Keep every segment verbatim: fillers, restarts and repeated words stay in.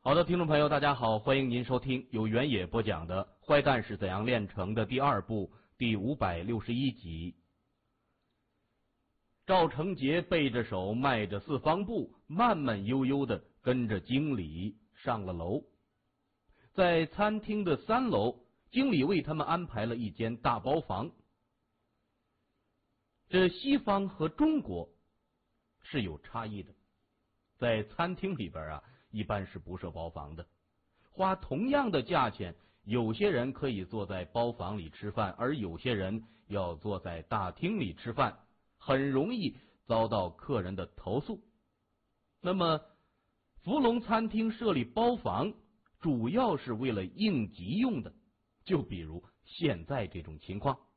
好的，听众朋友，大家好，欢迎您收听由原野播讲的《坏蛋是怎样炼成的》第二部第五百六十一集。赵成杰背着手，迈着四方步，慢慢悠悠的跟着经理上了楼。在餐厅的三楼，经理为他们安排了一间大包房。这西方和中国是有差异的，在餐厅里边啊，一般是不设包房的。花同样的价钱，有些人可以坐在包房里吃饭，而有些人要坐在大厅里吃饭，很容易遭到客人的投诉。那么福隆餐厅设立包房主要是为了应急用的，就比如现在这种情况。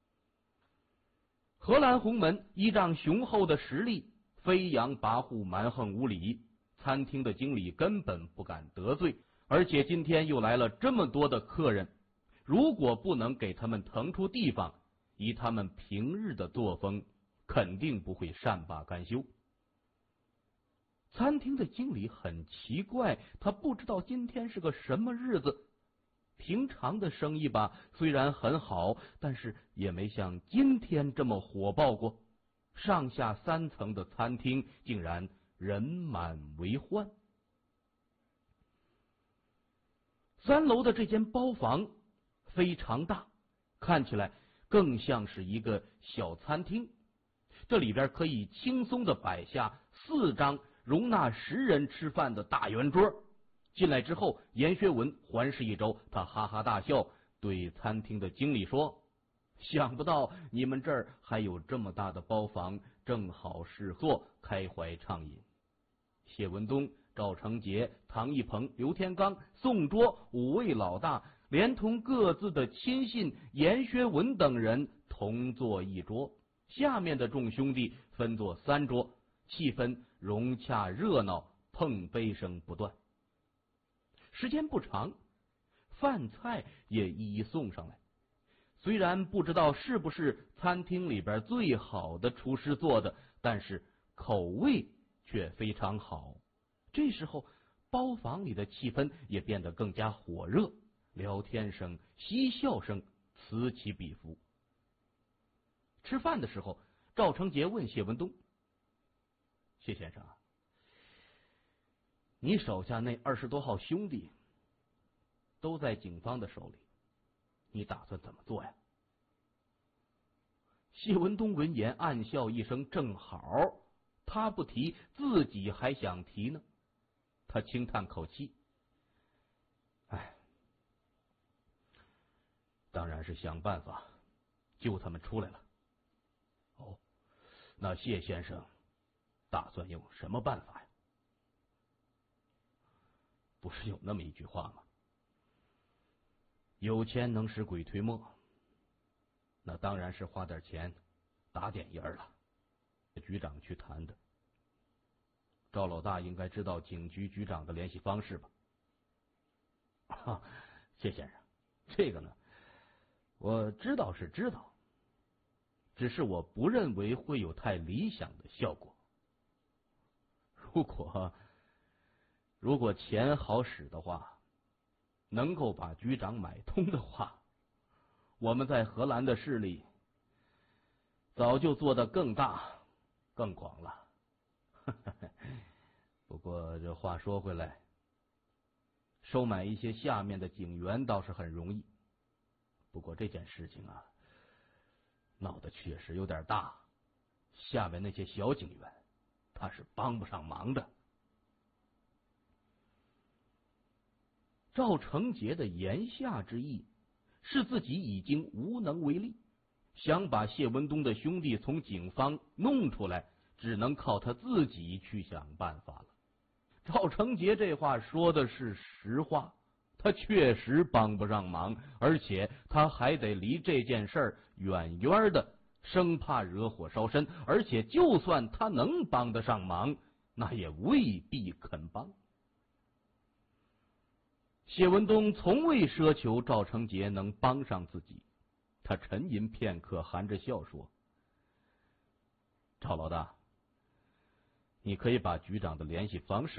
荷兰红门依仗雄厚的实力，飞扬跋扈，蛮横无理，餐厅的经理根本不敢得罪，而且今天又来了这么多的客人，如果不能给他们腾出地方，以他们平日的作风，肯定不会善罢甘休。餐厅的经理很奇怪，他不知道今天是个什么日子。平常的生意吧，虽然很好，但是也没像今天这么火爆过。上下三层的餐厅竟然人满为患。三楼的这间包房非常大，看起来更像是一个小餐厅。这里边可以轻松的摆下四张容纳十人吃饭的大圆桌。进来之后，严学文环视一周，他哈哈大笑，对餐厅的经理说：想不到你们这儿还有这么大的包房，正好适合开怀畅饮。谢文东、赵成杰、唐一鹏、刘天刚、宋卓五位老大，连同各自的亲信严学文等人同坐一桌，下面的众兄弟分坐三桌，气氛融洽热闹，碰杯声不断。时间不长，饭菜也一一送上来。虽然不知道是不是餐厅里边最好的厨师做的，但是口味却非常好。这时候包房里的气氛也变得更加火热，聊天声、嬉笑声此起彼伏。吃饭的时候，赵成杰问谢文东：谢先生啊，你手下那二十多号兄弟都在警方的手里，你打算怎么做呀？谢文东闻言暗笑一声，正好他不提，自己还想提呢。他轻叹口气：哎，当然是想办法救他们出来了。哦，那谢先生打算用什么办法呀？不是有那么一句话吗？有钱能使鬼推磨，那当然是花点钱打点印儿了。局长去谈的，赵老大应该知道警局局长的联系方式吧？啊，谢先生，这个呢，我知道是知道，只是我不认为会有太理想的效果。如果如果钱好使的话，能够把局长买通的话，我们在荷兰的势力早就做得更大更广了。不过这话说回来，收买一些下面的警员倒是很容易，不过这件事情啊，闹得确实有点大，下面那些小警员他是帮不上忙的。赵成杰的言下之意是自己已经无能为力，想把谢文东的兄弟从警方弄出来，只能靠他自己去想办法了。赵成杰这话说的是实话，他确实帮不上忙，而且他还得离这件事儿远远的，生怕惹火烧身，而且就算他能帮得上忙，那也未必肯帮。谢文东从未奢求赵成杰能帮上自己，他沉吟片刻，含着笑说：赵老大，你可以把局长的联系方式